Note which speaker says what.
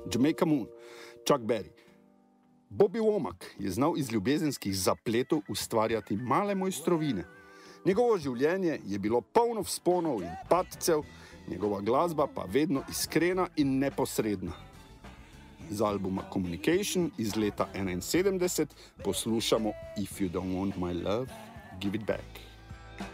Speaker 1: Jamaica Moon, Chuck Berry. Bobby Womack je znal iz ljubezenskih zapletov ustvarjati male mojstrovine. Njegovo življenje je bilo polno vzponov in padcev, njegova glasba pa vedno iskrena in neposredna. Z albuma Communication iz leta 1971 poslušamo If You Don't Want My Love, Give It Back.